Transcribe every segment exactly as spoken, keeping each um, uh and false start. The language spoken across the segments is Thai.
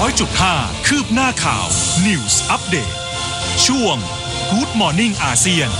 อยจุดห้า คืบหน้าข่าว News Update ช่วง Good Morning อาเซียน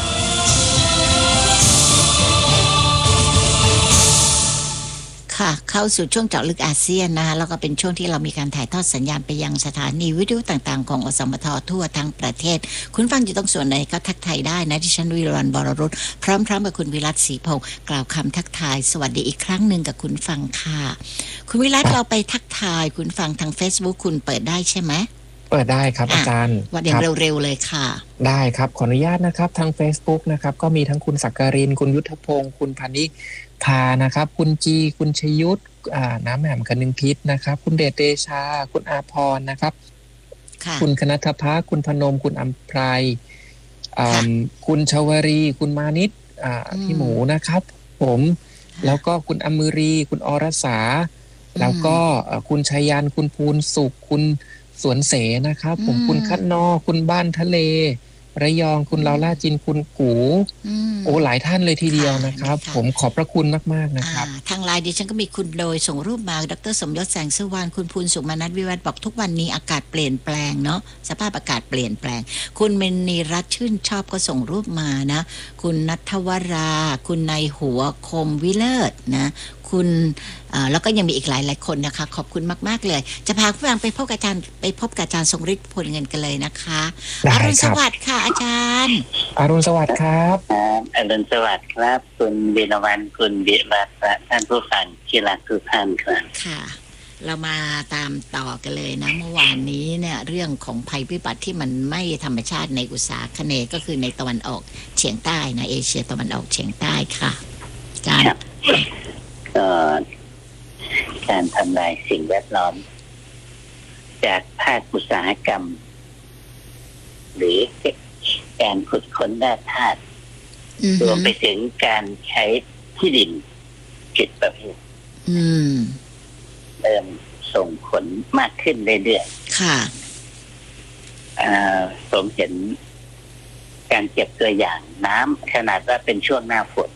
ค่ะเข้าสู่ช่วงเจาะลึกอาเซียนนะคะแล้วก็เป็นช่วงที่เรามีการถ่ายทอดสัญญาณไปยังสถานีวิทยุต่างๆของอสมททั่วทั้งประเทศคุณฟังอยู่ตรงส่วนไหนก็ทักทายได้นะดิฉันวิรวรรณบรรุตพร้อมๆกับคุณวิรัตศรีพงศ์กล่าวคำทักทายสวัสดีอีกครั้งหนึ่งกับคุณฟังค่ะคุณวิรัตเราไปทักทายคุณฟังทาง Facebook คุณเปิดได้ใช่ไหมเปิดได้ครับอาจารย์วันอย่างเร็วๆเลยค่ะได้ครับขออนุญาตนะครับทาง Facebook นะครับก็มีทั้งคุณศักรินทร์คุณยุทธพงศ์คุณพานิพานะครับคุณจีคุณชยุทธอ่าน้ำแหม่มกนึงพิษนะครับคุณเดชเดชาคุณอาภรณ์นะครับคุณคณัฐภาคุณพนมคุณอัมไพรคุณชวรีคุณมานิตอ่าพี่หมูนะครับผมแล้วก็คุณอมรีคุณอรสาแล้วก็คุณชัยยันคุณภูลสุขคุณสวนเสนะครับผมคุณคัดนอคุณบ้านทะเลระยองคุณลาล่าจินคุณกูโอ้หลายท่านเลยทีเดียวนะครับผมขอบพระคุณมากๆนะครับทางไลน์ดิฉันก็มีคุณโดยส่งรูปมาดร.สมยศแสงสุวรรณคุณภูลสุขมนัสวิวัฒน์บอกทุกวันนี้อากาศเปลี่ยนแปลงเนาะสภาพอากาศเปลี่ยนแปลงคุณเมณีรัตน์ชื่นชอบก็ส่งรูปมานะคุณณัฐวราคุณนายหัวคมวิเลิศนะคุณแล้วก็ยังมีอีกหลายหลายคนนะคะขอบคุณมากๆเลยจะพาผู้ฟังไปพบกับอาจารย์ไปพบกับอาจารย์ทรงฤทธิ์พลเงินกันเลยนะคะอรุณสวัสดิ์ค่ะอาจารย์อรุณสวัสดิ์ครับอรุณสวัสดิ์ครับคุณวินวันคุณวิรัตน์ท่านผู้ฟังที่รักทุกท่านครับค่ะเรามาตามต่อกันเลยนะเมื่อวานนี้เนี่ยเรื่องของภัยพิบัติที่มันไม่ธรรมชาติในอุตสาคเนย์ก็คือในตะวันออกเฉียงใต้นะเอเชียตะวันออกเฉียงใต้ค่ะการก็การทำลายสิ่งแวดล้อมจากภาคอุตสาหกรรมหรือการขุดค้นแร่ธาตุรวมไปถึงการใช้ที่ดินผิดประเภทเริ่มส่งผลมากขึ้นเรื่อยๆค่ะผมเห็นการเก็บตัวอย่างน้ำขนาดว่าเป็นช่วงหน้าฝน